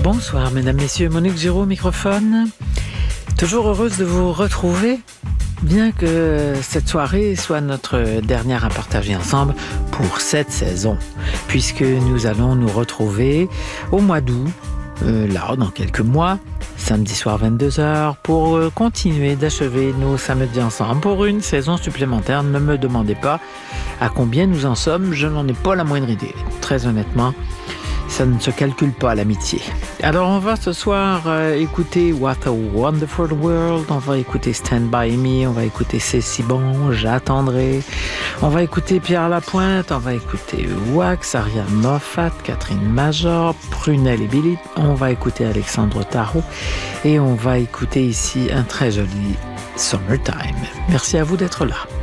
Bonsoir mesdames, messieurs, Monique Giraud au microphone. Toujours heureuse de vous retrouver, bien que cette soirée soit notre dernière à partager ensemble pour cette saison, puisque nous allons nous retrouver au mois d'août, là dans quelques mois, samedi soir 22h, pour continuer d'achever nos samedis ensemble pour une saison supplémentaire. Ne me demandez pas à combien nous en sommes, je n'en ai pas la moindre idée. Très honnêtement, ça ne se calcule pas l'amitié. Alors on va ce soir écouter What a Wonderful World, on va écouter Stand By Me, on va écouter C'est si bon, J'attendrai, on va écouter Pierre Lapointe, on va écouter Wax, Ariane Moffat, Catherine Major, Prunelle et Billy, on va écouter Alexandre Tarot et on va écouter ici un très joli Summertime. Merci à vous d'être là.